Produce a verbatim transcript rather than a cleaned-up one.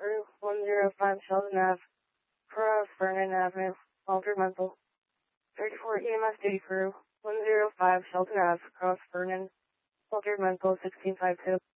Crew one oh five Sheldon Ave, Cross Vernon Avenue, Altered Mental. thirty-four E M S Duty Crew one oh five Sheldon Ave, Cross Vernon, Altered Mental sixteen five two.